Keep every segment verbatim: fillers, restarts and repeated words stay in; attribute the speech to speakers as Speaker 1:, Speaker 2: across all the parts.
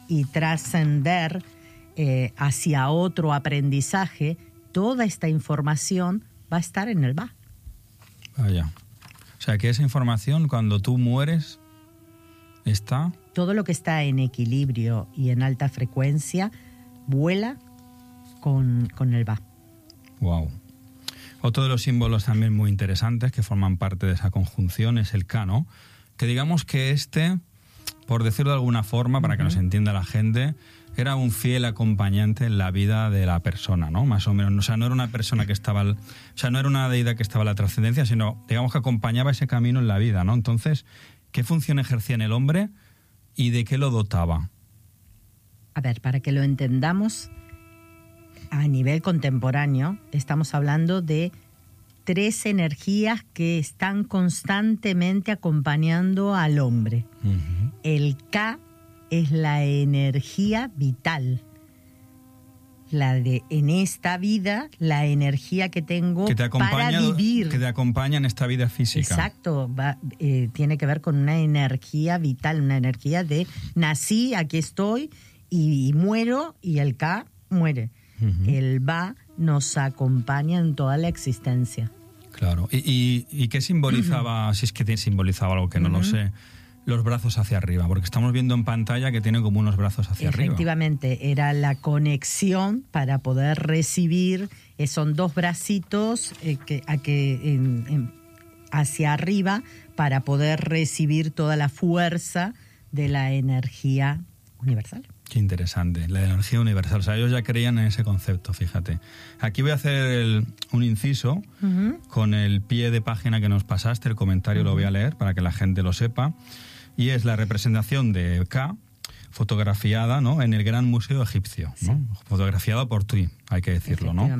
Speaker 1: y trascender eh, hacia otro aprendizaje, toda esta información va a estar en el Ba.
Speaker 2: Vaya. O sea, que esa información, cuando tú mueres, está...
Speaker 1: Todo lo que está en equilibrio y en alta frecuencia vuela con, con el Ba.
Speaker 2: Wow. Otro de los símbolos también muy interesantes que forman parte de esa conjunción es el Ka, ¿no? Que digamos que este, por decirlo de alguna forma, para uh-huh. que nos entienda la gente, era un fiel acompañante en la vida de la persona, ¿no? Más o menos. O sea, no era una persona que estaba... O sea, no era una deidad que estaba en la trascendencia, sino, digamos, que acompañaba ese camino en la vida, ¿no? Entonces, ¿qué función ejercía en el hombre y de qué lo dotaba?
Speaker 1: A ver, para que lo entendamos, a nivel contemporáneo, estamos hablando de tres energías que están constantemente acompañando al hombre. Uh-huh. El Ka es la energía vital. La de, en esta vida, la energía que tengo
Speaker 2: que te
Speaker 1: para vivir.
Speaker 2: Que te acompaña en esta vida física.
Speaker 1: Exacto. Va, eh, tiene que ver con una energía vital, una energía de nací, aquí estoy, y, y muero, y el Ka muere. Uh-huh. El Ba nos acompaña en toda la existencia.
Speaker 2: Claro. ¿Y, y, y qué simbolizaba, uh-huh. si es que simbolizaba algo que no uh-huh. lo sé, los brazos hacia arriba? Porque estamos viendo en pantalla que tiene como unos brazos hacia arriba.
Speaker 1: Efectivamente, era la conexión para poder recibir, eh, son dos bracitos eh, que, a que, en, en, hacia arriba para poder recibir toda la fuerza de la energía universal.
Speaker 2: Qué interesante, la energía universal. O sea, ellos ya creían en ese concepto, fíjate. Aquí voy a hacer el, un inciso uh-huh. con el pie de página que nos pasaste, el comentario uh-huh. lo voy a leer para que la gente lo sepa. Y es la representación de Ka, fotografiada, ¿no?, en el Gran Museo Egipcio, sí. ¿no? Fotografiada por ti, hay que decirlo, ¿no?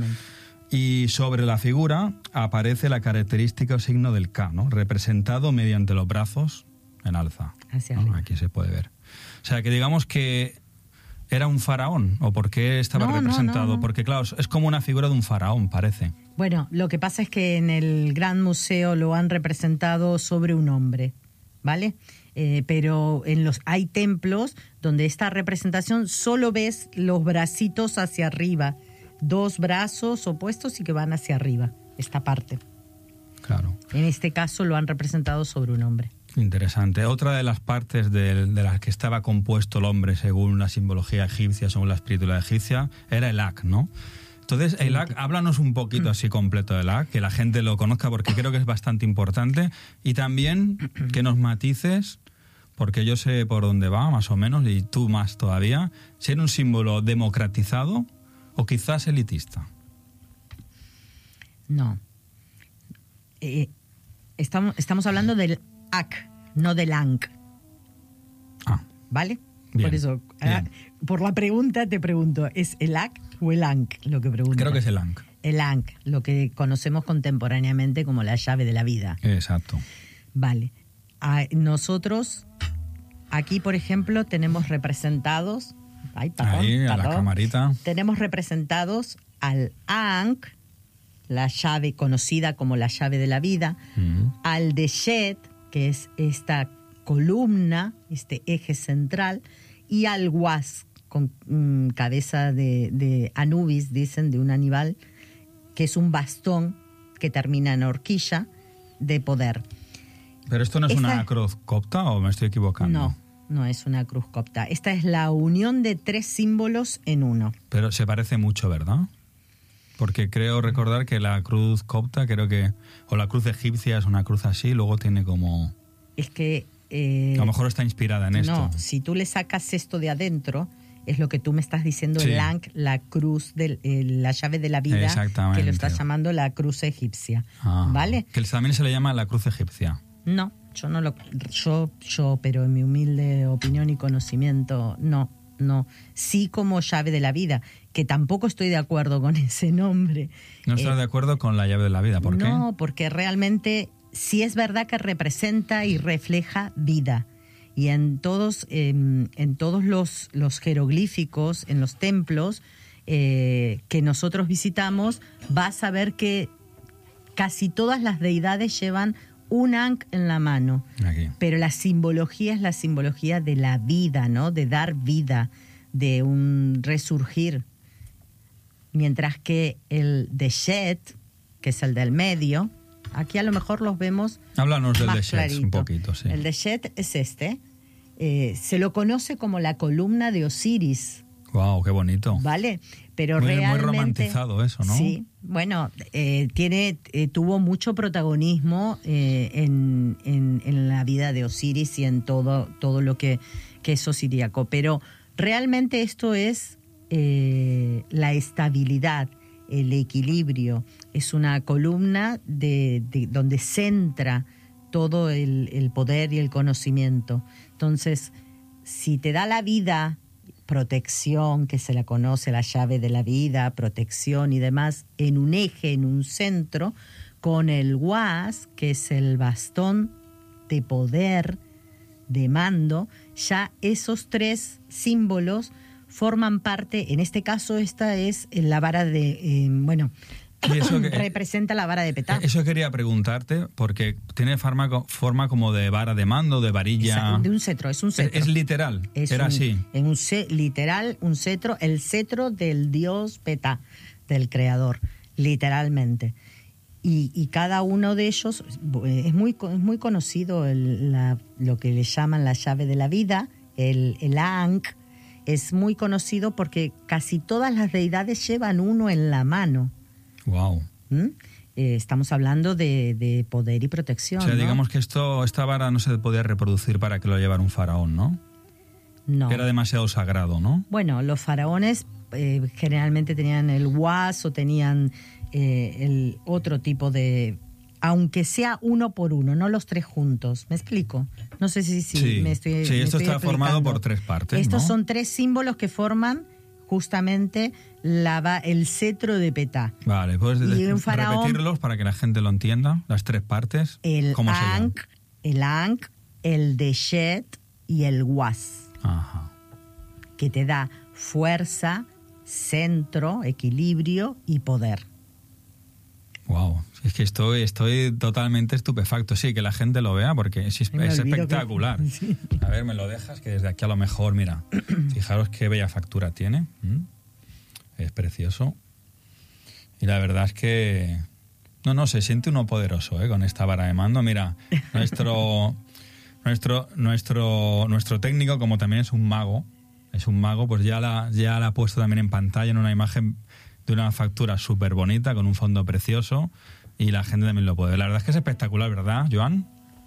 Speaker 2: Y sobre la figura aparece la característica o signo del Ka, ¿no?, representado mediante los brazos en alza.
Speaker 1: Hacia
Speaker 2: ¿no? Aquí se puede ver. O sea, que digamos que era un faraón, ¿o por qué estaba no, representado? No, no, no. Porque, claro, es como una figura de un faraón, parece.
Speaker 1: Bueno, lo que pasa es que en el Gran Museo lo han representado sobre un hombre, ¿vale? Eh, pero en los hay templos donde esta representación solo ves los bracitos hacia arriba, dos brazos opuestos y que van hacia arriba, esta parte.
Speaker 2: Claro.
Speaker 1: En este caso lo han representado sobre un hombre.
Speaker 2: Interesante. Otra de las partes de, de las que estaba compuesto el hombre según la simbología egipcia, según la espiritualidad egipcia, era el Ak, ¿no? Entonces, el Ak, háblanos un poquito así completo del Ak, que la gente lo conozca porque creo que es bastante importante, y también que nos matices, porque yo sé por dónde va más o menos, y tú más todavía, si era un símbolo democratizado o quizás elitista.
Speaker 1: No. Eh, estamos, estamos hablando del Ak, no del Ankh.
Speaker 2: Ah.
Speaker 1: ¿Vale?
Speaker 2: Bien,
Speaker 1: por eso,
Speaker 2: bien.
Speaker 1: Por la pregunta te pregunto, ¿es el Ak o el Ankh lo que pregunto?
Speaker 2: Creo que es el Ankh.
Speaker 1: El Ankh, lo que conocemos contemporáneamente como la llave de la vida.
Speaker 2: Exacto.
Speaker 1: Vale. A nosotros, aquí, por ejemplo, tenemos representados... Ay, perdón,
Speaker 2: Ahí, a
Speaker 1: perdón,
Speaker 2: la camarita.
Speaker 1: Tenemos representados al Ankh, la llave conocida como la llave de la vida, uh-huh. al Deshet, que es esta columna, este eje central, y al Was, con mm, cabeza de, de Anubis, dicen, de un animal, que es un bastón que termina en horquilla de poder.
Speaker 2: ¿Pero esto no es Esta... una cruz copta o me estoy equivocando?
Speaker 1: No, no es una cruz copta. Esta es la unión de tres símbolos en uno.
Speaker 2: Pero se parece mucho, ¿verdad? Porque creo recordar que la cruz copta, creo que... O la cruz egipcia es una cruz así, luego tiene como...
Speaker 1: Es que... Eh,
Speaker 2: a lo mejor está inspirada en esto.
Speaker 1: No, si tú le sacas esto de adentro, es lo que tú me estás diciendo, sí. El Ankh, la cruz, de eh, la llave de la vida, que lo estás llamando la cruz egipcia.
Speaker 2: Ah,
Speaker 1: ¿vale?
Speaker 2: Que también se le llama la cruz egipcia.
Speaker 1: No, yo no lo... Yo, yo, pero en mi humilde opinión y conocimiento, no. No, sí como llave de la vida, que tampoco estoy de acuerdo con ese nombre.
Speaker 2: ¿No estás eh, de acuerdo con la llave de la vida? ¿Por
Speaker 1: no,
Speaker 2: qué?
Speaker 1: No, porque realmente sí es verdad que representa y refleja vida. Y en todos, eh, en todos los, los jeroglíficos, en los templos eh, que nosotros visitamos, vas a ver que casi todas las deidades llevan un ankh en la mano.
Speaker 2: Aquí.
Speaker 1: Pero la simbología es la simbología de la vida, ¿no? De dar vida, de un resurgir. Mientras que el Deshet, que es el del medio, aquí a lo mejor los vemos.
Speaker 2: Háblanos del
Speaker 1: más
Speaker 2: Deshet
Speaker 1: clarito.
Speaker 2: un poquito, sí.
Speaker 1: El Deshet es este. Eh, se lo conoce como la columna de Osiris.
Speaker 2: Wow, qué bonito.
Speaker 1: ¿Vale? Pero
Speaker 2: muy,
Speaker 1: realmente,
Speaker 2: muy romantizado eso, ¿no?
Speaker 1: Sí, bueno, eh, tiene, eh, tuvo mucho protagonismo eh, en, en, en la vida de Osiris y en todo, todo lo que, que es osiríaco. Pero realmente esto es eh, la estabilidad, el equilibrio. Es una columna de, de, donde centra todo el, el poder y el conocimiento. Entonces, si te da la vida, protección, que se la conoce, la llave de la vida, protección y demás, en un eje, en un centro, con el was, que es el bastón de poder, de mando, ya esos tres símbolos forman parte. En este caso, esta es la vara de, eh, bueno,
Speaker 2: Y eso que,
Speaker 1: representa la vara de Petá.
Speaker 2: Eso quería preguntarte, porque tiene forma, forma como de vara de mando, de varilla.
Speaker 1: Exacto, de un cetro, es un cetro.
Speaker 2: Es, es literal,
Speaker 1: es
Speaker 2: era
Speaker 1: un,
Speaker 2: así.
Speaker 1: En un literal, un cetro, el cetro del dios Petá, del creador, literalmente. Y, y cada uno de ellos, es muy, es muy conocido el, la, lo que le llaman la llave de la vida, el, el Ankh, es muy conocido porque casi todas las deidades llevan uno en la mano.
Speaker 2: Wow.
Speaker 1: ¿Mm? Eh, estamos hablando de, de poder y protección.
Speaker 2: O sea,
Speaker 1: ¿no?
Speaker 2: digamos que esto, esta vara no se podía reproducir para que lo llevara un faraón, ¿no?
Speaker 1: No.
Speaker 2: Que era demasiado sagrado, ¿no?
Speaker 1: Bueno, los faraones eh, generalmente tenían el was o tenían eh, el otro tipo de... Aunque sea uno por uno, no los tres juntos. ¿Me explico? No sé si, si
Speaker 2: sí.
Speaker 1: me estoy
Speaker 2: Sí,
Speaker 1: me
Speaker 2: esto
Speaker 1: estoy
Speaker 2: está
Speaker 1: explicando.
Speaker 2: formado por tres partes,
Speaker 1: Estos
Speaker 2: ¿no?
Speaker 1: son tres símbolos que forman justamente la, el cetro de Petá.
Speaker 2: Vale, puedes
Speaker 1: Y un faraón,
Speaker 2: repetirlos para que la gente lo entienda, las tres partes.
Speaker 1: El
Speaker 2: ¿Cómo se llaman?
Speaker 1: Ankh, el Ankh, el Deshet y el Was.
Speaker 2: Ajá.
Speaker 1: Que te da fuerza, centro, equilibrio y poder.
Speaker 2: Wow, es que estoy, estoy totalmente estupefacto. Sí, que la gente lo vea porque es, es espectacular. Que... Sí. A ver, me lo dejas, que desde aquí a lo mejor, mira, fijaros qué bella factura tiene. ¿Mm? Es precioso. Y la verdad es que... No, no, se siente uno poderoso, ¿eh? Con esta vara de mando. Mira, nuestro, nuestro, nuestro, nuestro técnico, como también es un mago, es un mago, pues ya la, ya la ha puesto también en pantalla en una imagen de una factura súper bonita, con un fondo precioso, y la gente también lo puede ver. La verdad es que es espectacular, ¿verdad, Joan?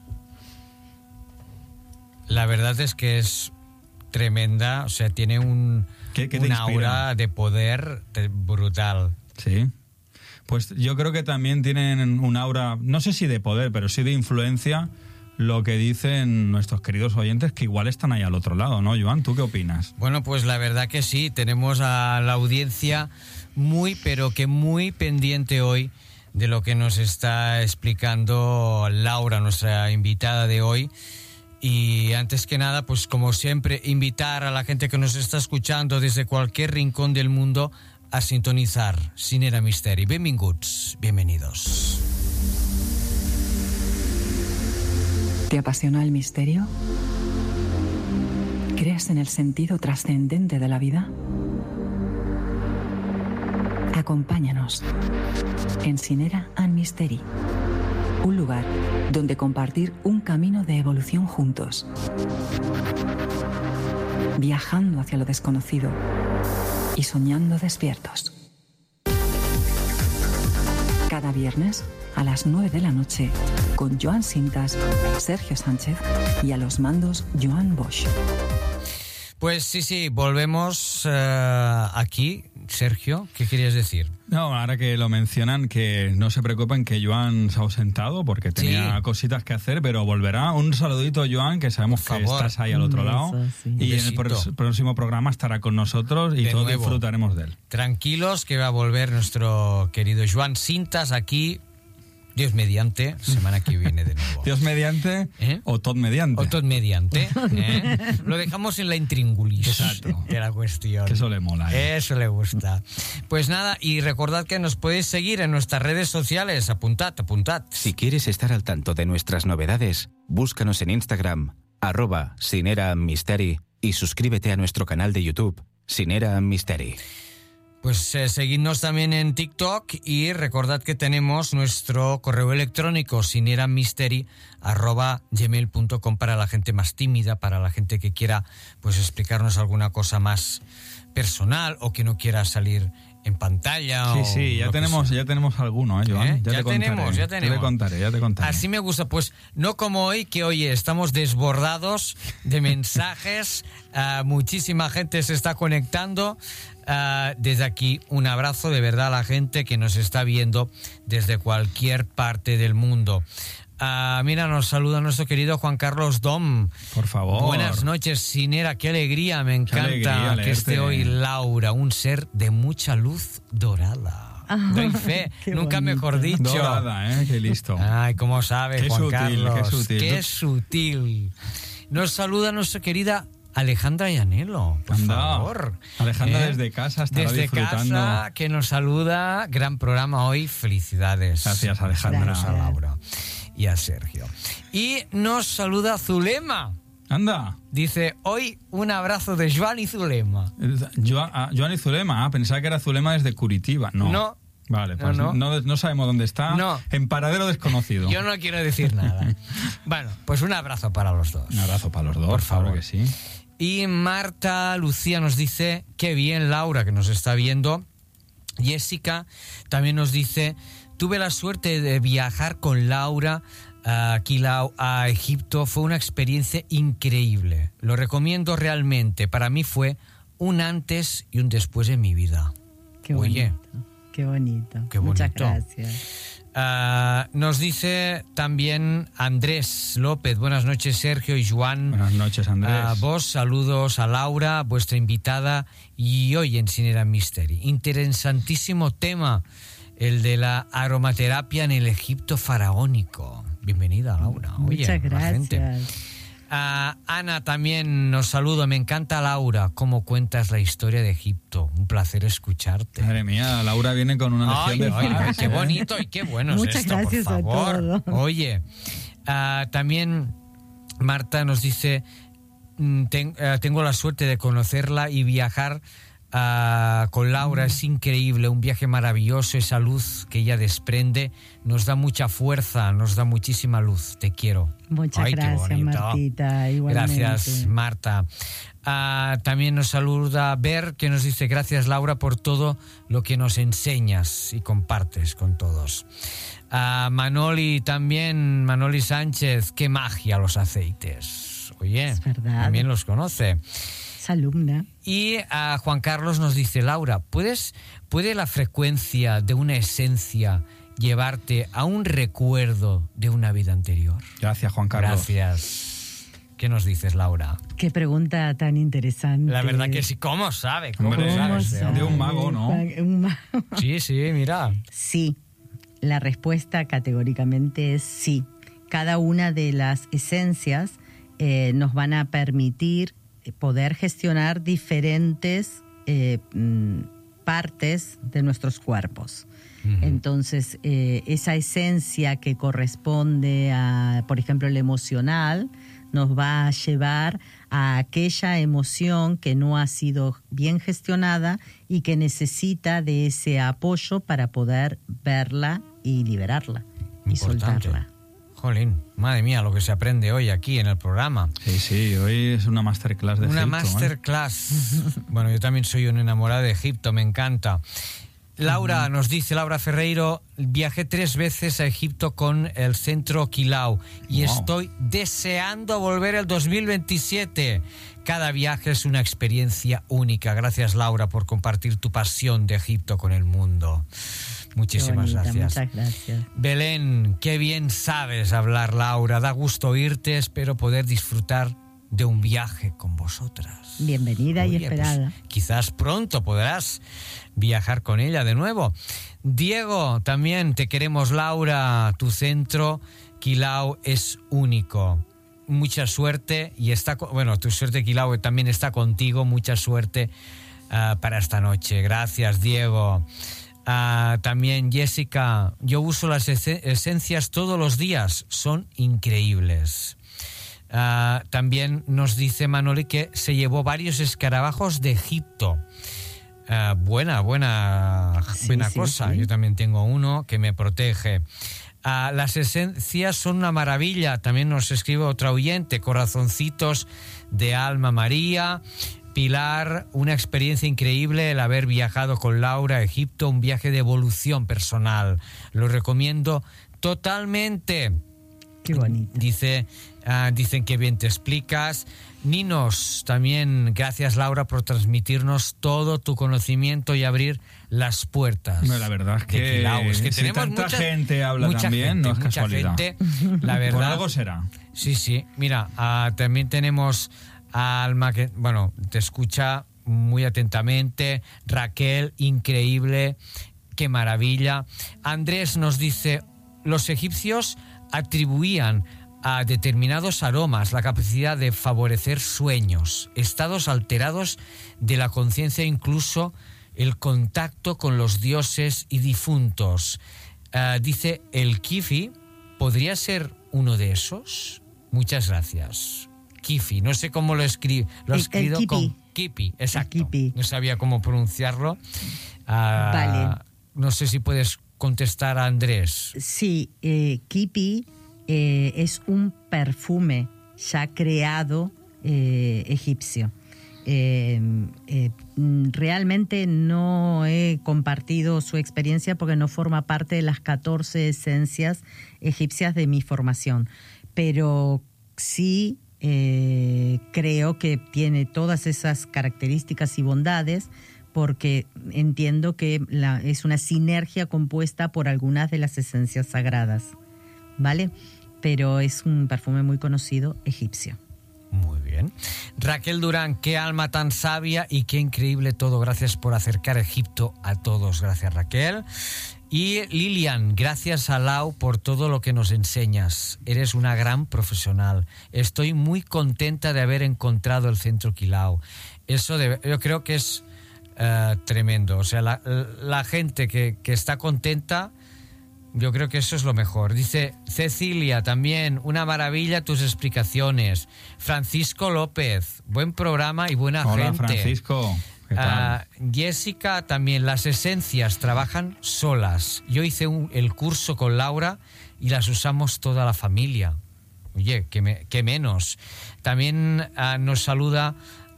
Speaker 3: La verdad es que es tremenda, o sea, tiene un,
Speaker 2: ¿Qué, qué
Speaker 3: un
Speaker 2: te
Speaker 3: aura de poder brutal.
Speaker 2: Sí. Pues yo creo que también tienen un aura, no sé si de poder, pero sí de influencia, lo que dicen nuestros queridos oyentes, que igual están ahí al otro lado, ¿no, Joan? ¿Tú qué opinas?
Speaker 3: Bueno, pues la verdad que sí, tenemos a la audiencia muy, pero que muy pendiente hoy de lo que nos está explicando Laura, nuestra invitada de hoy. Y antes que nada, pues como siempre, invitar a la gente que nos está escuchando desde cualquier rincón del mundo a sintonizar Cinera Misteri. Benvinguts, bienvenidos.
Speaker 4: ¿Te apasiona el misterio? ¿Crees en el sentido trascendente de la vida? Acompáñanos en Cinera and Misteri, un lugar donde compartir un camino de evolución juntos, viajando hacia lo desconocido y soñando despiertos. Cada viernes a las nueve de la noche con Joan Cintas, Sergio Sánchez y a los mandos Joan Bosch.
Speaker 3: Pues sí, sí, volvemos uh, aquí. Sergio, ¿qué querías decir?
Speaker 2: No, ahora que lo mencionan, que no se preocupen que Joan se ha ausentado porque tenía sí. cositas que hacer, pero volverá. Un saludito, Joan, que sabemos Por que favor. Estás ahí al otro lado. Eso, sí. Y en el pr- próximo programa estará con nosotros y de todos nuevo. Disfrutaremos de él.
Speaker 3: Tranquilos, que va a volver nuestro querido Joan Cintas aquí Dios mediante, semana que viene de nuevo.
Speaker 2: Dios mediante ¿Eh? o tot mediante.
Speaker 3: O tot mediante. ¿eh? Lo dejamos en la intríngulis
Speaker 2: Exacto.
Speaker 3: de la cuestión.
Speaker 2: Que eso le mola. ¿eh?
Speaker 3: Eso le gusta. Pues nada, y recordad que nos podéis seguir en nuestras redes sociales. Apuntad, apuntad.
Speaker 5: Si quieres estar al tanto de nuestras novedades, búscanos en Instagram, arroba Cinera Misteri, y suscríbete a nuestro canal de YouTube, Cinera Misteri.
Speaker 3: Pues eh, seguidnos también en TikTok y recordad que tenemos nuestro correo electrónico cineramisteri arroba gmail punto com para la gente más tímida, para la gente que quiera pues explicarnos alguna cosa más personal o que no quiera salir en pantalla.
Speaker 2: Sí,
Speaker 3: o
Speaker 2: sí, ya tenemos, ya tenemos alguno, ¿eh, Joan?
Speaker 3: ¿Eh?
Speaker 2: Ya,
Speaker 3: ya
Speaker 2: te contaré,
Speaker 3: tenemos, ya tenemos.
Speaker 2: Ya te contaré, ya te contaré.
Speaker 3: Así me gusta, pues no como hoy, que hoy estamos desbordados de mensajes, uh, muchísima gente se está conectando. Uh, desde aquí un abrazo de verdad a la gente que nos está viendo desde cualquier parte del mundo. Uh, mira, nos saluda nuestro querido Juan Carlos Dom.
Speaker 2: Por favor.
Speaker 3: Buenas noches, Cinera, qué alegría, me encanta
Speaker 2: alegría
Speaker 3: que esté hoy Laura, un ser de mucha luz dorada.
Speaker 1: Ah,
Speaker 3: Doy fe, nunca
Speaker 1: bonito.
Speaker 3: mejor dicho.
Speaker 2: Dorada, ¿eh? Qué listo.
Speaker 3: Ay, cómo sabe
Speaker 2: Qué
Speaker 3: Juan
Speaker 2: sutil,
Speaker 3: Carlos.
Speaker 2: qué sutil.
Speaker 3: Qué sutil. Nos saluda nuestra querida Alejandra Llanelo, por
Speaker 2: Anda.
Speaker 3: favor.
Speaker 2: Alejandra
Speaker 3: ¿Eh?
Speaker 2: desde casa estará
Speaker 3: Desde
Speaker 2: disfrutando.
Speaker 3: casa, que nos saluda. Gran programa hoy. Felicidades.
Speaker 2: Gracias, Alejandra.
Speaker 3: Gracias a Laura y a Sergio. Y nos saluda Zulema.
Speaker 2: Anda.
Speaker 3: Dice, hoy un abrazo de Joan y Zulema.
Speaker 2: Joan, ah, Joan y Zulema. Ah, pensaba que era Zulema desde Curitiba. No.
Speaker 3: No.
Speaker 2: Vale, pues
Speaker 3: No,
Speaker 2: no,
Speaker 3: no.
Speaker 2: no sabemos dónde está.
Speaker 3: No.
Speaker 2: En paradero desconocido.
Speaker 3: Yo no quiero decir nada. Bueno, pues un abrazo para los dos.
Speaker 2: Un abrazo para los dos,
Speaker 3: Por favor.
Speaker 2: claro que sí.
Speaker 3: Y Marta Lucía nos dice, qué bien Laura, que nos está viendo. Jessica también nos dice, tuve la suerte de viajar con Laura a Quilau, a Egipto. Fue una experiencia increíble. Lo recomiendo realmente. Para mí fue un antes y un después en mi vida.
Speaker 1: Qué bonito.
Speaker 3: Oye,
Speaker 1: qué bonito.
Speaker 3: qué
Speaker 1: Muchas
Speaker 3: bonito.
Speaker 1: gracias.
Speaker 3: Uh, nos dice también Andrés López. Buenas noches, Sergio y Joan.
Speaker 2: Buenas noches, Andrés.
Speaker 3: A vos, saludos a Laura, vuestra invitada, y hoy en Cinera Misteri. Interesantísimo tema, el de la aromaterapia en el Egipto faraónico. Bienvenida, Laura. Oye,
Speaker 1: Muchas
Speaker 3: la gente.
Speaker 1: gracias.
Speaker 3: Uh, Ana también nos saluda. Me encanta, Laura, cómo cuentas la historia de Egipto. Un placer escucharte.
Speaker 2: Madre mía, Laura viene con una
Speaker 3: Ay,
Speaker 2: legión de
Speaker 3: ay,
Speaker 2: fans,
Speaker 3: qué
Speaker 2: ¿eh?
Speaker 3: bonito y qué bueno es
Speaker 1: Muchas
Speaker 3: esto,
Speaker 1: gracias
Speaker 3: por
Speaker 1: a
Speaker 3: favor.
Speaker 1: todos.
Speaker 3: Oye, uh, también Marta nos dice, mm, ten, uh, tengo la suerte de conocerla y viajar uh, con Laura. Es increíble, un viaje maravilloso. Esa luz que ella desprende nos da mucha fuerza, nos da muchísima luz. Te quiero.
Speaker 1: Muchas
Speaker 3: Ay, qué
Speaker 1: gracias,
Speaker 3: bonito.
Speaker 1: Martita. Igualmente.
Speaker 3: Gracias, Marta. Uh, también nos saluda Ver, que nos dice, gracias, Laura, por todo lo que nos enseñas y compartes con todos. Uh, Manoli también, Manoli Sánchez, qué magia los aceites. Oye,
Speaker 1: Es verdad.
Speaker 3: también los conoce.
Speaker 1: Es alumna.
Speaker 3: Y uh, Juan Carlos nos dice, Laura, ¿puedes, ¿puede la frecuencia de una esencia llevarte a un recuerdo de una vida anterior?
Speaker 2: Gracias, Juan Carlos.
Speaker 3: Gracias. ¿Qué nos dices, Laura?
Speaker 1: Qué pregunta tan interesante.
Speaker 3: La verdad que sí. ¿Cómo sabe? ¿Cómo
Speaker 2: Hombre,
Speaker 3: sabe
Speaker 1: ¿Cómo
Speaker 3: este
Speaker 1: sabe?
Speaker 3: hombre?
Speaker 2: de un mago, ¿no?
Speaker 1: Un mago.
Speaker 3: Sí, sí, mira.
Speaker 1: Sí, la respuesta categóricamente es sí. Cada una de las esencias eh, nos van a permitir poder gestionar diferentes eh, partes de nuestros cuerpos. Uh-huh. Entonces, eh, esa esencia que corresponde a, por ejemplo, el emocional, nos va a llevar a aquella emoción que no ha sido bien gestionada y que necesita de ese apoyo para poder verla y liberarla y
Speaker 3: Importante.
Speaker 1: soltarla.
Speaker 3: Jolín, madre mía, lo que se aprende hoy aquí en el programa.
Speaker 2: Sí, sí, hoy es una masterclass de
Speaker 3: Una
Speaker 2: Egipto.
Speaker 3: masterclass. ¿eh? Bueno, yo también soy un enamorado de Egipto, me encanta. Laura, uh-huh. nos dice Laura Ferreiro, viajé tres veces a Egipto con el Centro Quilau y wow. estoy deseando volver el dos mil veintisiete. Cada viaje es una experiencia única. Gracias, Laura, por compartir tu pasión de Egipto con el mundo. Muchísimas
Speaker 1: bonita,
Speaker 3: gracias.
Speaker 1: Muchas gracias.
Speaker 3: Belén, qué bien sabes hablar, Laura. Da gusto oírte. Espero poder disfrutar de un viaje con vosotras.
Speaker 1: Bienvenida
Speaker 3: Oye,
Speaker 1: y esperada.
Speaker 3: Pues, quizás pronto podrás viajar con ella de nuevo. Diego, también te queremos, Laura. Tu centro Quilao es único. Mucha suerte y está, bueno, tu suerte Quilao también está contigo. Mucha suerte uh, para esta noche. Gracias, Diego. Uh, también Jessica, yo uso las esencias todos los días, son increíbles. Uh, también nos dice Manoli que se llevó varios escarabajos de Egipto. Uh, buena, buena, sí, buena sí, cosa. Sí. Yo también tengo uno que me protege. Uh, las esencias son una maravilla. También nos escribe otra oyente, corazoncitos de Alma María. Pilar, una experiencia increíble el haber viajado con Laura a Egipto, un viaje de evolución personal. Lo recomiendo totalmente.
Speaker 1: Qué bonito.
Speaker 3: Dice, uh, dicen que bien te explicas. Ninos, también gracias, Laura, por transmitirnos todo tu conocimiento y abrir las puertas.
Speaker 2: No, la verdad es que,
Speaker 3: es que
Speaker 2: si
Speaker 3: tenemos
Speaker 2: tanta
Speaker 3: mucha
Speaker 2: gente habla
Speaker 3: mucha
Speaker 2: también,
Speaker 3: gente,
Speaker 2: no es
Speaker 3: mucha
Speaker 2: casualidad.
Speaker 3: Gente, la verdad.
Speaker 2: Por algo será.
Speaker 3: Sí, sí. Mira, uh, también tenemos a Alma, que, bueno, te escucha muy atentamente. Raquel, increíble, qué maravilla. Andrés nos dice, los egipcios atribuían a determinados aromas la capacidad de favorecer sueños, estados alterados de la conciencia, incluso el contacto con los dioses y difuntos. Uh, dice, el kifi podría ser uno de esos. Muchas gracias. Kifi, no sé cómo lo escribo, lo he escrito con kipi, exacto. Kipi. No sabía cómo pronunciarlo. Uh,
Speaker 1: vale.
Speaker 3: No sé si puedes contestar a Andrés.
Speaker 1: Sí, eh, kipi eh, es un perfume ya creado eh, egipcio. Eh, eh, realmente no he compartido su experiencia porque no forma parte de las catorce esencias egipcias de mi formación, pero sí eh, creo que tiene todas esas características y bondades, porque entiendo que la, es una sinergia compuesta por algunas de las esencias sagradas, ¿vale? Pero es un perfume muy conocido egipcio.
Speaker 3: Muy bien. Raquel Durán, qué alma tan sabia y qué increíble todo. Gracias por acercar Egipto a todos. Gracias, Raquel. Y Lilian, gracias a Lau por todo lo que nos enseñas. Eres una gran profesional. Estoy muy contenta de haber encontrado el Centro Quilao. Eso de, yo creo que es uh, tremendo. O sea, la, la gente que, que está contenta, yo creo que eso es lo mejor. Dice Cecilia, también, una maravilla tus explicaciones. Francisco López, buen programa y buena
Speaker 2: Hola,
Speaker 3: gente.
Speaker 2: Hola, Francisco. ¿Qué tal?
Speaker 3: Uh, Jessica, también, las esencias trabajan solas. Yo hice un, el curso con Laura y las usamos toda la familia. Oye, que, me, que menos. También uh, nos saluda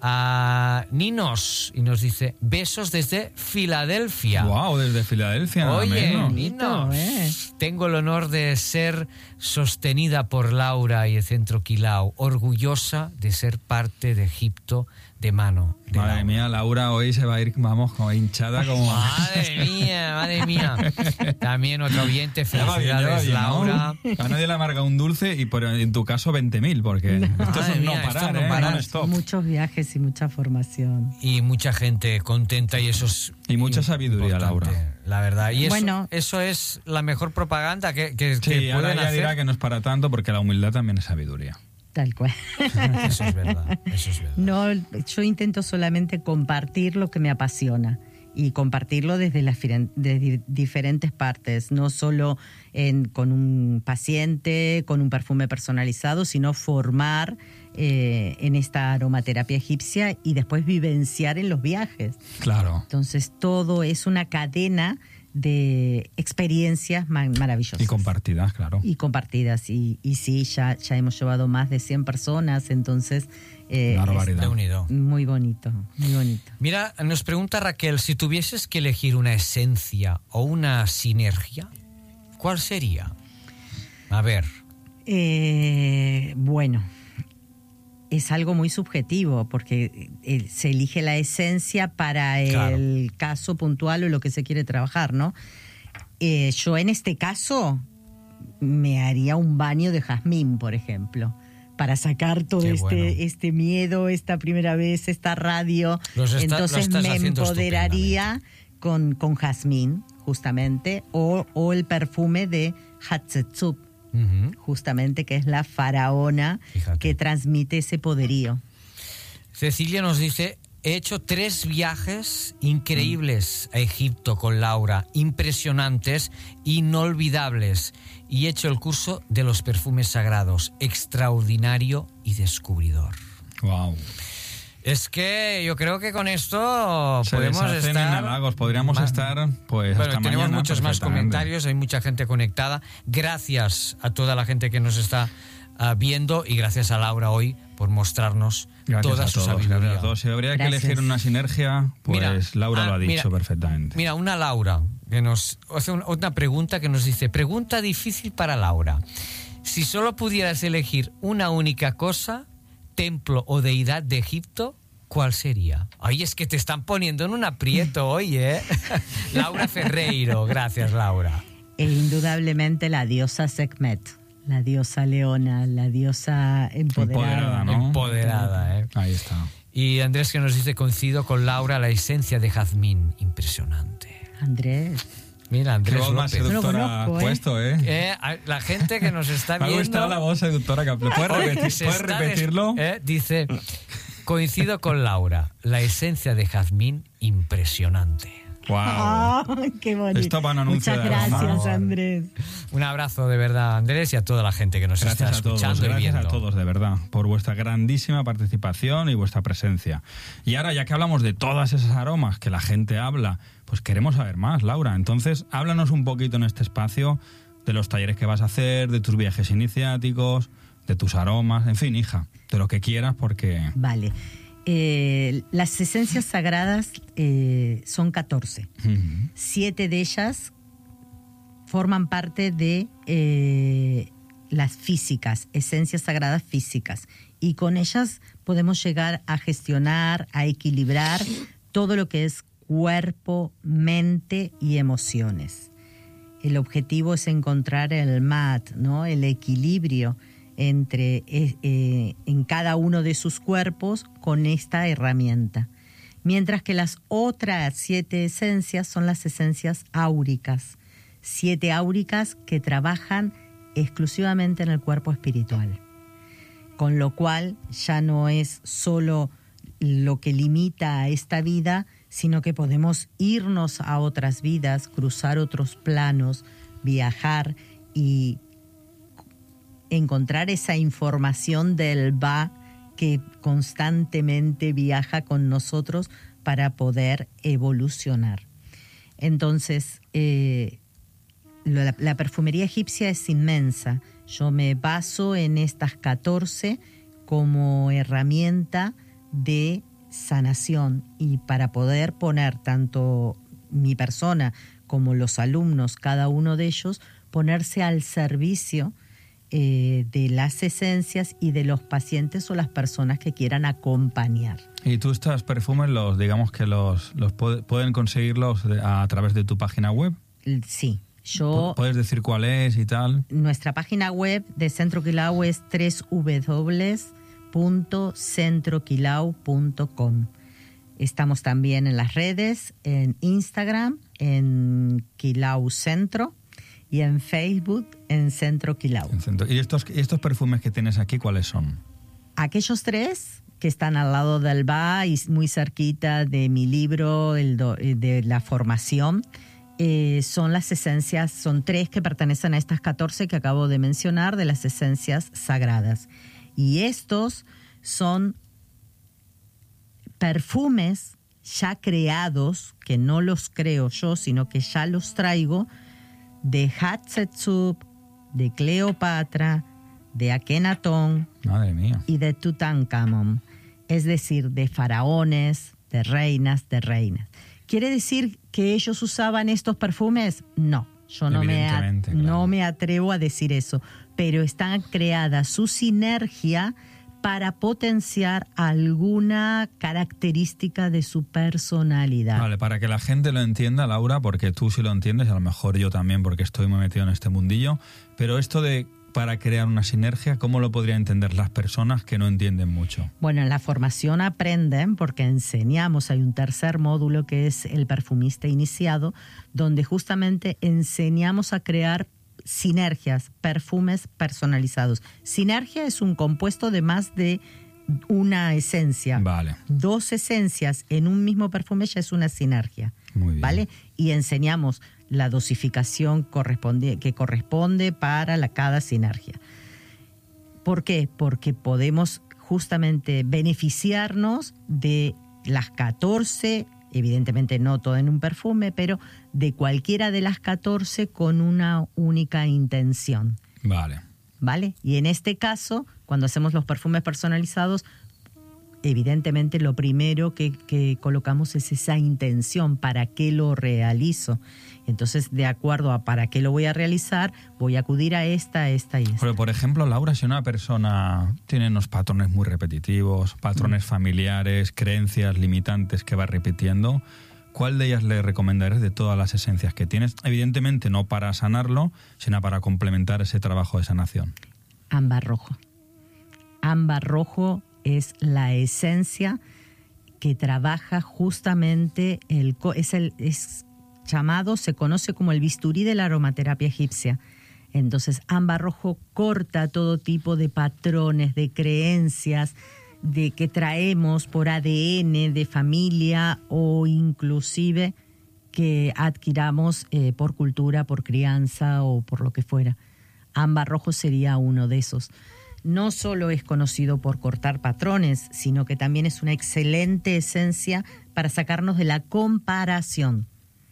Speaker 3: a Ninos y nos dice, besos desde Filadelfia.
Speaker 2: Wow, desde Filadelfia.
Speaker 3: Oye,
Speaker 2: menos.
Speaker 3: Ninos, eh. tengo el honor de ser sostenida por Laura y el Centro Quilao, orgullosa de ser parte de Egipto de mano de
Speaker 2: Madre
Speaker 3: Laura.
Speaker 2: mía, Laura hoy se va a ir, vamos, como hinchada como...
Speaker 3: Madre mía, madre mía. También otro oyente, felicidades,
Speaker 2: bien,
Speaker 3: Laura.
Speaker 2: ¿no? A nadie le amarga un dulce y por, en tu caso veinte mil, porque
Speaker 3: no.
Speaker 2: esto es un no
Speaker 3: mía,
Speaker 2: parar,
Speaker 3: no
Speaker 2: ¿eh?
Speaker 3: parar.
Speaker 2: No stop.
Speaker 1: Muchos viajes y mucha formación.
Speaker 3: Y mucha gente contenta y eso es...
Speaker 2: Y mucha sabiduría,
Speaker 3: importante,
Speaker 2: Laura.
Speaker 3: La verdad. Y eso,
Speaker 1: bueno,
Speaker 3: eso es la mejor propaganda que, que,
Speaker 2: sí,
Speaker 3: que
Speaker 2: ahora
Speaker 3: pueden
Speaker 2: ya
Speaker 3: hacer.
Speaker 2: dirá que no es para tanto porque la humildad también es sabiduría.
Speaker 1: Tal cual.
Speaker 3: Eso es verdad, eso es verdad.
Speaker 1: No, yo intento solamente compartir lo que me apasiona y compartirlo desde las de diferentes partes, no solo en, con un paciente, con un perfume personalizado, sino formar eh, en esta aromaterapia egipcia y después vivenciar en los viajes.
Speaker 2: Claro.
Speaker 1: Entonces todo es una cadena de experiencias maravillosas.
Speaker 2: Y compartidas, claro.
Speaker 1: Y compartidas. Y, y sí, ya, ya hemos llevado más de cien personas, entonces... Eh,
Speaker 2: Una barbaridad.
Speaker 3: Unido.
Speaker 1: Muy bonito, muy bonito.
Speaker 3: Mira, nos pregunta Raquel, si tuvieses que elegir una esencia o una sinergia, ¿cuál sería? A ver.
Speaker 1: Eh, bueno... Es algo muy subjetivo porque se elige la esencia para el claro. caso puntual o lo que se quiere trabajar, ¿no? Eh, yo en este caso me haría un baño de jazmín, por ejemplo, para sacar todo
Speaker 3: Qué
Speaker 1: este,
Speaker 3: bueno.
Speaker 1: este miedo, esta primera vez, esta radio.
Speaker 3: Los está- lo
Speaker 1: Entonces
Speaker 3: estás
Speaker 1: me
Speaker 3: haciendo
Speaker 1: empoderaría con, con jazmín, justamente, o, o el perfume de Hatshepsut,
Speaker 3: Ujú.
Speaker 1: justamente, que es la faraona
Speaker 3: Fíjate.
Speaker 1: que transmite ese poderío.
Speaker 3: Cecilia nos dice, he hecho tres viajes increíbles a Egipto con Laura, impresionantes, inolvidables, y he hecho el curso de los perfumes sagrados, extraordinario y descubridor.
Speaker 2: Wow.
Speaker 3: Es que yo creo que con esto
Speaker 2: Se
Speaker 3: podemos
Speaker 2: deshacen
Speaker 3: estar...
Speaker 2: en halagos. Podríamos
Speaker 3: Ma-
Speaker 2: estar, pues,
Speaker 3: Bueno,
Speaker 2: hasta
Speaker 3: tenemos
Speaker 2: mañana
Speaker 3: muchos más
Speaker 2: perfectamente.
Speaker 3: comentarios, hay mucha gente conectada. Gracias a toda la gente que nos está ah, viendo y gracias a Laura hoy por mostrarnos
Speaker 2: Gracias
Speaker 3: toda
Speaker 2: a
Speaker 3: su
Speaker 2: todos,
Speaker 3: sabiduría.
Speaker 2: gracias a todos. Si habría
Speaker 1: Gracias.
Speaker 2: que elegir una sinergia, pues
Speaker 3: Mira,
Speaker 2: Laura
Speaker 3: ah,
Speaker 2: lo ha dicho
Speaker 3: mira,
Speaker 2: perfectamente.
Speaker 3: Mira, una Laura que nos hace un- una pregunta que nos dice, pregunta difícil para Laura. Si solo pudieras elegir una única cosa, templo o deidad de Egipto, ¿cuál sería? Ay, es que te están poniendo en un aprieto hoy, ¿eh? Laura Ferreiro, gracias Laura.
Speaker 1: E indudablemente la diosa Sekhmet, la diosa leona, la diosa empoderada.
Speaker 2: Empoderada, ¿no?
Speaker 3: Empoderada, ¿eh?
Speaker 2: Ahí está.
Speaker 3: Y Andrés que nos dice, coincido con Laura, la esencia de jazmín, impresionante.
Speaker 1: Andrés.
Speaker 3: Mira,
Speaker 2: Qué
Speaker 3: Andrés
Speaker 2: voz más
Speaker 3: López.
Speaker 2: seductora
Speaker 1: No lo
Speaker 2: ha
Speaker 1: conozco, ¿eh?
Speaker 2: puesto, ¿eh?
Speaker 3: Eh, a- la gente que nos está
Speaker 2: Me ha
Speaker 3: viendo...
Speaker 2: gustado la voz seductora que ha puesto. ¿Puedes,
Speaker 3: Hoy
Speaker 2: repetir-
Speaker 3: se
Speaker 2: puedes
Speaker 3: está des-
Speaker 2: repetirlo?
Speaker 3: eh, dice, coincido con Laura, la esencia de jazmín impresionante.
Speaker 2: Wow.
Speaker 1: Ah, qué bonito.
Speaker 2: Esto va en anuncio
Speaker 1: Muchas
Speaker 2: de
Speaker 1: gracias,
Speaker 2: amor.
Speaker 1: Andrés.
Speaker 3: Un abrazo de verdad, Andrés, y a toda la gente que nos
Speaker 2: Gracias
Speaker 3: está
Speaker 2: a todos,
Speaker 3: escuchando y
Speaker 2: gracias
Speaker 3: viendo.
Speaker 2: a todos, de verdad, por vuestra grandísima participación y vuestra presencia. Y ahora, ya que hablamos de todas esas aromas que la gente habla, pues queremos saber más, Laura. Entonces, háblanos un poquito en este espacio de los talleres que vas a hacer, de tus viajes iniciáticos, de tus aromas, en fin, hija, de lo que quieras, porque...
Speaker 1: Vale. Eh, las esencias sagradas eh, son catorce.
Speaker 2: Ujú.
Speaker 1: Siete de ellas forman parte de eh, las físicas, esencias sagradas físicas. Y con ellas podemos llegar a gestionar, a equilibrar todo lo que es cuerpo, mente y emociones. El objetivo es encontrar el mat, ¿no? El equilibrio entre eh, eh, en cada uno de sus cuerpos con esta herramienta. Mientras que las otras siete esencias son las esencias áuricas. Siete áuricas que trabajan exclusivamente en el cuerpo espiritual. Con lo cual ya no es solo lo que limita a esta vida, sino que podemos irnos a otras vidas, cruzar otros planos, viajar y encontrar esa información del Ba que constantemente viaja con nosotros para poder evolucionar. Entonces, eh, la, la perfumería egipcia es inmensa. Yo me baso en estas catorce como herramienta de sanación, y para poder poner tanto mi persona como los alumnos, cada uno de ellos, ponerse al servicio eh, de las esencias y de los pacientes o las personas que quieran acompañar.
Speaker 2: Y tú estos perfumes, los digamos que los, los puede- pueden conseguirlos de- a través de tu página web.
Speaker 1: Sí, yo...
Speaker 2: ¿Puedes decir cuál es y tal?
Speaker 1: Nuestra página web de Centro Quilau es doble u doble u doble u punto centro quilau punto com. Estamos también en las redes, en Instagram, en Quilau Centro, y en Facebook, en Centro Quilau.
Speaker 2: ¿Y estos, y estos perfumes que tienes aquí, cuáles son?
Speaker 1: Aquellos tres que están al lado del Ba y muy cerquita de mi libro, el do- de la formación, eh, son las esencias, son tres que pertenecen a estas catorce que acabo de mencionar, de las esencias sagradas. Y estos son perfumes ya creados, que no los creo yo, sino que ya los traigo, de Hatshepsut, de Cleopatra, de Akenatón
Speaker 2: Madre mía.
Speaker 1: y de Tutankamón. Es decir, de faraones, de reinas, de reinas. ¿Quiere decir que ellos usaban estos perfumes? No, yo no me, a-
Speaker 2: Evidentemente, claro.
Speaker 1: no me atrevo a decir eso, pero está creada su sinergia para potenciar alguna característica de su personalidad.
Speaker 2: Vale, para que la gente lo entienda, Laura, porque tú sí lo entiendes, a lo mejor yo también porque estoy muy metido en este mundillo, pero esto de para crear una sinergia? ¿Cómo lo podrían entender las personas que no entienden mucho?
Speaker 1: Bueno, en la formación aprenden porque enseñamos, hay un tercer módulo que es el perfumista iniciado, donde justamente enseñamos a crear sinergias, perfumes personalizados. Sinergia es un compuesto de más de una esencia.
Speaker 2: Vale.
Speaker 1: Dos esencias en un mismo perfume ya es una sinergia.
Speaker 2: Muy bien.
Speaker 1: ¿Vale? Y enseñamos la dosificación corresponde, que corresponde para la, cada sinergia. ¿Por qué? Porque podemos justamente beneficiarnos de las catorce, evidentemente no todo en un perfume, pero de cualquiera de las catorce con una única intención.
Speaker 2: Vale.
Speaker 1: ¿Vale? Y en este caso, cuando hacemos los perfumes personalizados, evidentemente lo primero que, que colocamos es esa intención, ¿para qué lo realizo? Entonces, de acuerdo a para qué lo voy a realizar, voy a acudir a esta, esta y esta.
Speaker 2: Pero, por ejemplo, Laura, si una persona tiene unos patrones muy repetitivos, patrones mm. familiares, creencias limitantes que va repitiendo, ¿cuál de ellas le recomendarías de todas las esencias que tienes? Evidentemente no para sanarlo, sino para complementar ese trabajo de sanación.
Speaker 1: Ámbar rojo. Ámbar rojo es la esencia que trabaja justamente, el, es, el, es llamado, se conoce como el bisturí de la aromaterapia egipcia. Entonces, ámbar rojo corta todo tipo de patrones, de creencias, de que traemos por A D N, de familia o inclusive que adquiramos eh, por cultura, por crianza o por lo que fuera. Ámbar rojo sería uno de esos. No solo es conocido por cortar patrones, sino que también es una excelente esencia para sacarnos de la comparación.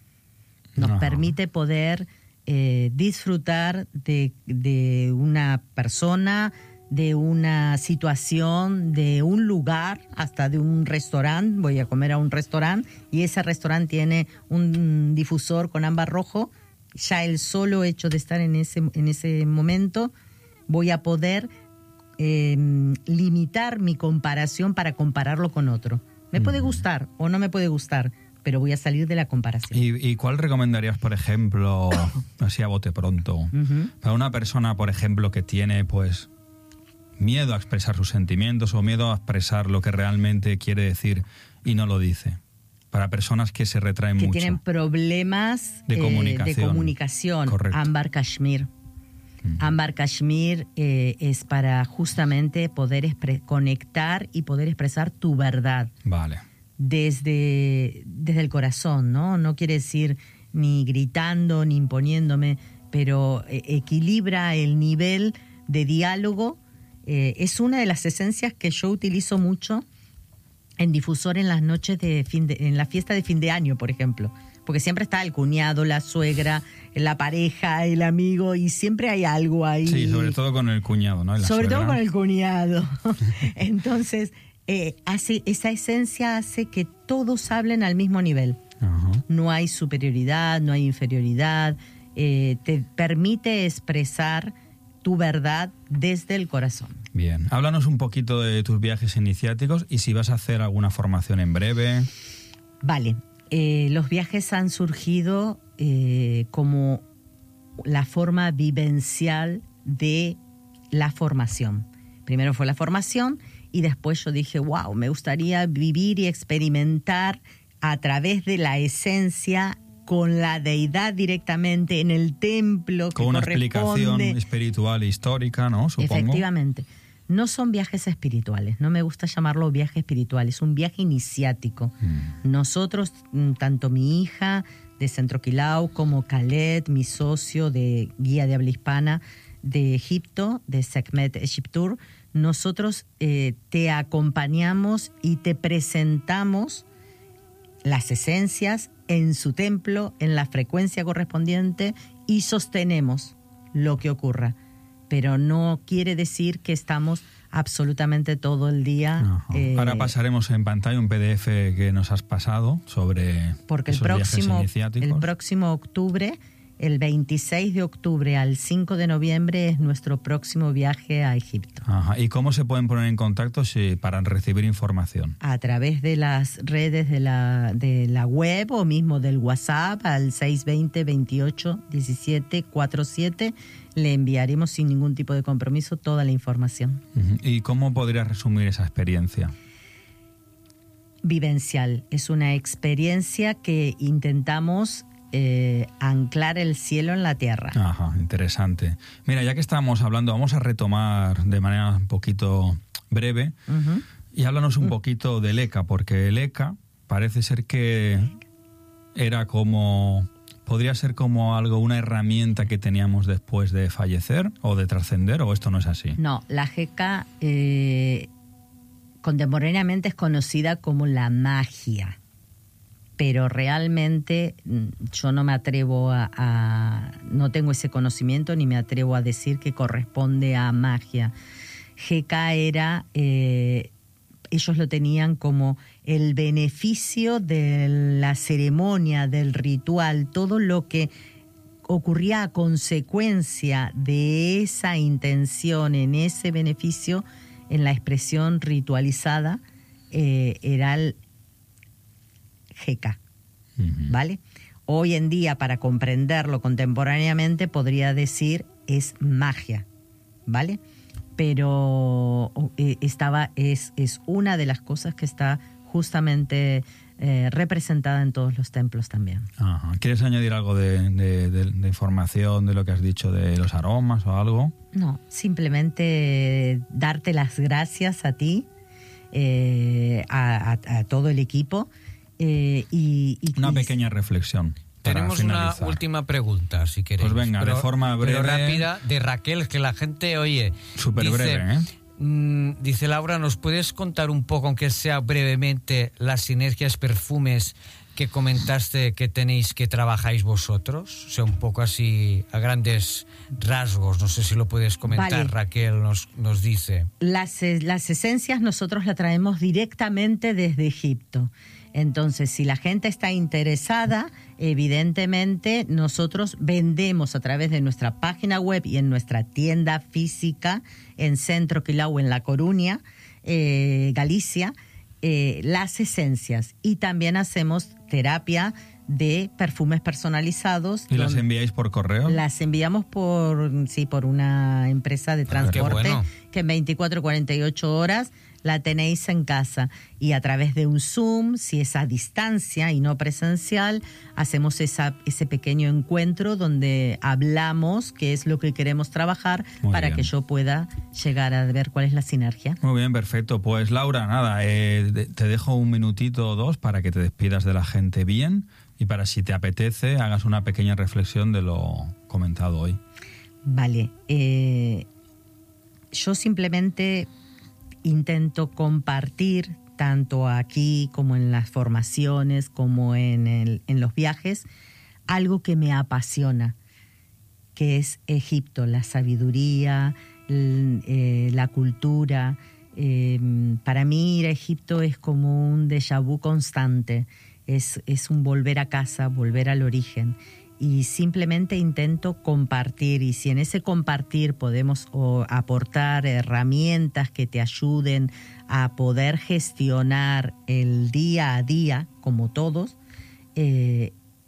Speaker 1: Nos
Speaker 2: Ajá.
Speaker 1: permite poder eh, disfrutar de, de una persona, de una situación, de un lugar, hasta de un restaurante. Voy a comer a un restaurante y ese restaurante tiene un difusor con ámbar rojo. Ya el solo hecho de estar en ese, en ese momento, voy a poder eh, limitar mi comparación para compararlo con otro. Me puede gustar o no me puede gustar, pero voy a salir de la comparación.
Speaker 2: ¿Y, y cuál recomendarías, por ejemplo, así a bote pronto, uh-huh. para una persona, por ejemplo, que tiene pues miedo a expresar sus sentimientos o miedo a expresar lo que realmente quiere decir y no lo dice? Para personas que se retraen
Speaker 1: que
Speaker 2: mucho.
Speaker 1: Que tienen problemas
Speaker 2: de comunicación.
Speaker 1: Eh, de comunicación.
Speaker 2: Correcto.
Speaker 1: Ámbar Kashmir. Uh-huh. Ámbar Kashmir eh, es para justamente poder expre- conectar y poder expresar tu verdad.
Speaker 2: Vale.
Speaker 1: Desde, desde el corazón, ¿no? No quiere decir ni gritando ni imponiéndome, pero eh, equilibra el nivel de diálogo. Eh, es una de las esencias que yo utilizo mucho en difusor en las noches de fin de, en la fiesta de fin de año, por ejemplo, porque siempre está el cuñado, la suegra, la pareja, el amigo y siempre hay algo ahí.
Speaker 2: Sí, sobre todo con el cuñado, ¿no? La
Speaker 1: sobre
Speaker 2: suegra.
Speaker 1: todo con el cuñado. Entonces, eh, hace, esa esencia hace que todos hablen al mismo nivel.
Speaker 2: Uh-huh.
Speaker 1: No hay superioridad, no hay inferioridad. Eh, te permite expresar tu verdad desde el corazón.
Speaker 2: Bien, háblanos un poquito de tus viajes iniciáticos y si vas a hacer alguna formación en breve.
Speaker 1: Vale, eh, los viajes han surgido eh, como la forma vivencial de la formación. Primero fue la formación y después yo dije, wow, me gustaría vivir y experimentar a través de la esencia con la deidad directamente en el templo que
Speaker 2: con una
Speaker 1: corresponde.
Speaker 2: Explicación espiritual e histórica, ¿no? Supongo.
Speaker 1: Efectivamente. No son viajes espirituales, no me gusta llamarlo viaje espiritual, es un viaje iniciático. Mm. Nosotros, tanto mi hija de Centro Quilau como Khaled, mi socio de Guía de Habla Hispana de Egipto, de Sekhmet Egyptour, nosotros eh, te acompañamos y te presentamos las esencias en su templo, en la frecuencia correspondiente y sostenemos lo que ocurra. Pero no quiere decir que estamos absolutamente todo el día...
Speaker 2: Eh, Ahora pasaremos en pantalla un P D F que nos has pasado sobre
Speaker 1: porque
Speaker 2: esos
Speaker 1: el próximo,
Speaker 2: viajes iniciáticos.
Speaker 1: el próximo octubre El veintiséis de octubre al cinco de noviembre es nuestro próximo viaje a Egipto.
Speaker 2: Ajá. ¿Y cómo se pueden poner en contacto si, para recibir información?
Speaker 1: A través de las redes de la, de la web o mismo del WhatsApp al seis dos cero, veintiocho, diecisiete, cuarenta y siete. Le enviaremos sin ningún tipo de compromiso toda la información.
Speaker 2: Uh-huh. ¿Y cómo podrías resumir esa experiencia?
Speaker 1: Vivencial. Es una experiencia que intentamos eh, anclar el cielo en la tierra.
Speaker 2: Ajá, interesante. Mira, ya que estamos hablando, vamos a retomar de manera un poquito breve uh-huh. y háblanos un uh-huh. poquito del E C A, porque el E C A parece ser que era como... ¿Podría ser como algo, una herramienta que teníamos después de fallecer o de trascender, o esto no es así?
Speaker 1: No, la G K eh, contemporáneamente es conocida como la magia, pero realmente yo no me atrevo a, a... no tengo ese conocimiento ni me atrevo a decir que corresponde a magia. G K era... Eh, ellos lo tenían como el beneficio de la ceremonia, del ritual, todo lo que ocurría a consecuencia de esa intención, en ese beneficio, en la expresión ritualizada, eh, era el G K, uh-huh. ¿vale? Hoy en día, para comprenderlo contemporáneamente, podría decir es magia, ¿vale? Pero eh, estaba es, es una de las cosas que está justamente eh, representada en todos los templos también.
Speaker 2: Ajá. ¿Quieres añadir algo de, de, de, de información de lo que has dicho de los aromas o algo?
Speaker 1: No, simplemente darte las gracias a ti, eh, a, a, a todo el equipo. Eh, y, y
Speaker 2: Una pequeña reflexión.
Speaker 3: Tenemos una última pregunta, si queréis.
Speaker 2: Pues venga,
Speaker 3: pero,
Speaker 2: de forma breve.
Speaker 3: Pero rápida, de Raquel, que la gente oye.
Speaker 2: Súper breve, ¿eh?
Speaker 3: Mmm, dice Laura, ¿nos puedes contar un poco, aunque sea brevemente, las sinergias perfumes que comentaste que tenéis, que trabajáis vosotros? O sea, un poco así, a grandes rasgos. No sé si lo puedes comentar, vale. Raquel nos, nos dice.
Speaker 1: Las, las esencias nosotros las traemos directamente desde Egipto. Entonces, si la gente está interesada, evidentemente nosotros vendemos a través de nuestra página web y en nuestra tienda física en Centro Quilao, en La Coruña, eh, Galicia, eh, las esencias. Y también hacemos terapia de perfumes personalizados.
Speaker 2: ¿Y las enviáis por correo?
Speaker 1: Las enviamos por, sí, por una empresa de transporte, bueno. que en veinticuatro a cuarenta y ocho horas la tenéis en casa. Y a través de un Zoom, si es a distancia y no presencial, hacemos esa, ese pequeño encuentro donde hablamos qué es lo que queremos trabajar Muy para bien. que yo pueda llegar a ver cuál es la sinergia.
Speaker 2: Muy bien, perfecto. Pues Laura, nada, eh, te dejo un minutito o dos para que te despidas de la gente bien y para, si te apetece, hagas una pequeña reflexión de lo comentado hoy.
Speaker 1: Vale. Eh, yo simplemente intento compartir, tanto aquí como en las formaciones, como en, el, en los viajes, algo que me apasiona, que es Egipto, la sabiduría, el, eh, la cultura. Eh, para mí ir a Egipto es como un déjà vu constante, es, es un volver a casa, volver al origen. Y simplemente intento compartir, y si en ese compartir podemos o, aportar herramientas que te ayuden a poder gestionar el día a día, como todos, eh,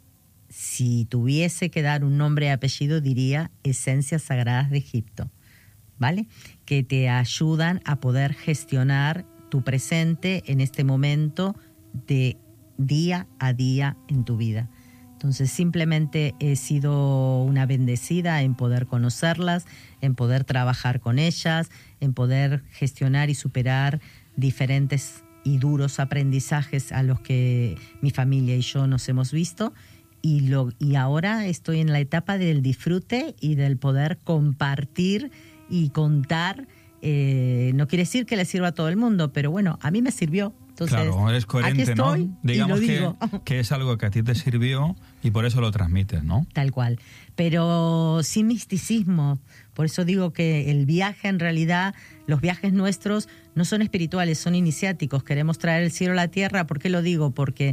Speaker 1: si tuviese que dar un nombre y apellido, diría Esencias Sagradas de Egipto, ¿vale? Que te ayudan a poder gestionar tu presente en este momento de día a día en tu vida. Entonces simplemente he sido una bendecida en poder conocerlas, en poder trabajar con ellas, en poder gestionar y superar diferentes y duros aprendizajes a los que mi familia y yo nos hemos visto. Y, lo, y ahora estoy en la etapa del disfrute y del poder compartir y contar. Eh, no quiere decir que le sirva a todo el mundo, pero bueno, a mí me sirvió. Entonces,
Speaker 2: claro, eres coherente,
Speaker 1: aquí estoy,
Speaker 2: ¿no? Digamos
Speaker 1: y lo
Speaker 2: que,
Speaker 1: digo.
Speaker 2: que es algo que a ti te sirvió y por eso lo transmites, ¿no?
Speaker 1: Tal cual. Pero sin misticismo. Por eso digo que el viaje, en realidad, los viajes nuestros no son espirituales, son iniciáticos. Queremos traer el cielo a la tierra. ¿Por qué lo digo? Porque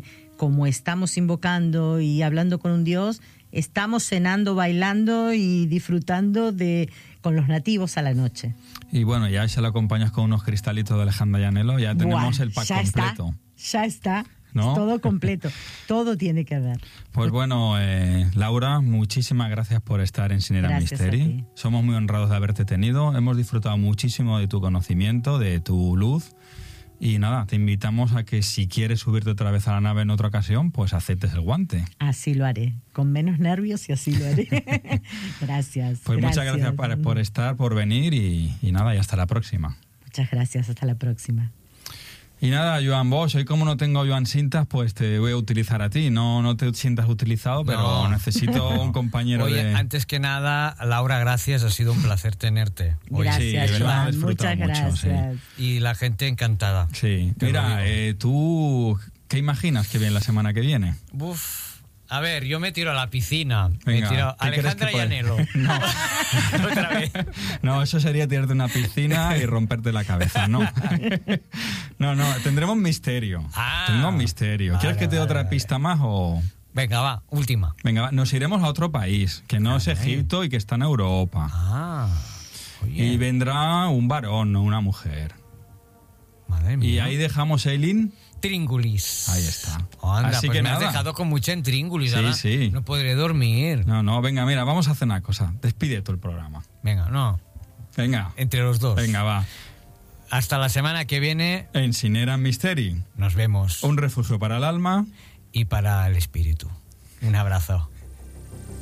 Speaker 1: como estamos invocando y hablando con un Dios, estamos cenando, bailando y disfrutando de con los nativos a la noche.
Speaker 2: Y bueno, ya se lo acompañas con unos cristalitos de Alejandra Llanelo, ya tenemos
Speaker 1: Buah,
Speaker 2: el pack
Speaker 1: ya
Speaker 2: completo.
Speaker 1: Está, ya está,
Speaker 2: ¿No?
Speaker 1: todo completo, todo tiene que ver.
Speaker 2: Pues bueno, eh, Laura, muchísimas gracias por estar en Sin Era
Speaker 1: Gracias a
Speaker 2: Misteri.
Speaker 1: ti.
Speaker 2: Somos muy honrados de haberte tenido, hemos disfrutado muchísimo de tu conocimiento, de tu luz. Y nada, te invitamos a que si quieres subirte otra vez a la nave en otra ocasión, pues aceptes el guante.
Speaker 1: Así lo haré, con menos nervios y así lo haré. Gracias.
Speaker 2: Pues
Speaker 1: gracias.
Speaker 2: muchas gracias por, por estar, por venir y, y nada, y hasta la próxima.
Speaker 1: Muchas gracias, hasta la próxima.
Speaker 2: Y nada, Joan Bosch, hoy como no tengo a Joan Cintas, pues te voy a utilizar a ti. No, no te sientas utilizado, pero
Speaker 3: No.
Speaker 2: necesito un compañero
Speaker 3: Oye,
Speaker 2: de...
Speaker 3: antes que nada, Laura, gracias, ha sido un placer tenerte. Hoy.
Speaker 1: Gracias,
Speaker 2: sí, de verdad, he
Speaker 1: Joan,
Speaker 2: disfrutado
Speaker 1: muchas
Speaker 2: mucho, sí.
Speaker 1: gracias.
Speaker 3: Y la gente encantada.
Speaker 2: Sí,
Speaker 3: Te lo digo.
Speaker 2: mira, eh, tú, ¿qué imaginas que viene la semana que viene?
Speaker 3: Uf. A ver, yo me tiro a la piscina.
Speaker 2: Venga,
Speaker 3: me tiro
Speaker 2: ¿qué crees
Speaker 3: Alejandra
Speaker 2: que puede?
Speaker 3: Llanelo.
Speaker 2: No.
Speaker 3: Otra vez.
Speaker 2: No, eso sería tirarte una piscina y romperte la cabeza, no. No, no, tendremos misterio.
Speaker 3: Ah.
Speaker 2: Tendremos misterio.
Speaker 3: Vale,
Speaker 2: ¿Quieres que te dé
Speaker 3: vale,
Speaker 2: otra
Speaker 3: vale.
Speaker 2: pista más o...?
Speaker 3: Venga, va, última.
Speaker 2: Venga, va, nos iremos a otro país, que no es Egipto y que está en Europa.
Speaker 3: Ah. Oye.
Speaker 2: Y vendrá un varón, no una mujer.
Speaker 3: Madre mía.
Speaker 2: Y ahí dejamos Eileen.
Speaker 3: Tríngulis.
Speaker 2: Ahí está.
Speaker 3: Anda,
Speaker 2: Así
Speaker 3: pues
Speaker 2: que
Speaker 3: me has
Speaker 2: nada.
Speaker 3: dejado con mucha intríngulis.
Speaker 2: Sí,
Speaker 3: ahora
Speaker 2: sí.
Speaker 3: No podré dormir.
Speaker 2: No, no, venga, mira, vamos a hacer una cosa. Despide tú el programa.
Speaker 3: Venga, no.
Speaker 2: Venga.
Speaker 3: Entre los dos.
Speaker 2: Venga, va.
Speaker 3: Hasta la semana que viene
Speaker 2: En Sin Era Misteri,
Speaker 3: nos vemos.
Speaker 2: un refugio para el alma.
Speaker 3: Y para el espíritu. Un abrazo.